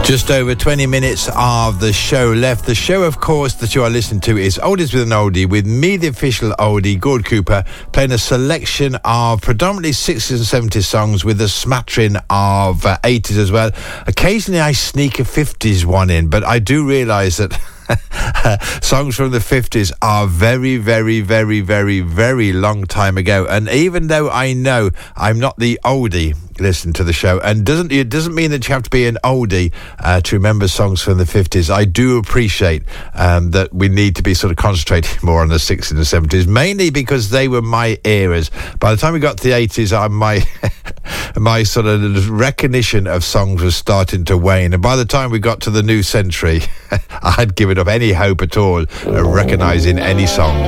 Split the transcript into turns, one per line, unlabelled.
Just over 20 minutes of the show left. The show, of course, that you are listening to is Oldies with an Oldie, with me, the official oldie, Gord Cooper, playing a selection of predominantly 60s and 70s songs with a smattering of 80s as well. Occasionally I sneak a 50s one in, but I do realise that songs from the 50s are very, very, very, very, very long time ago. And even though I know I'm not the oldie listen to the show, and it doesn't mean that you have to be an oldie to remember songs from the 50s. I do appreciate that we need to be sort of concentrating more on the 60s and 70s, mainly because they were my eras. By the time we got to the 80s, my sort of recognition of songs was starting to wane, and by the time we got to the new century, I had given up any hope at all of recognising any song.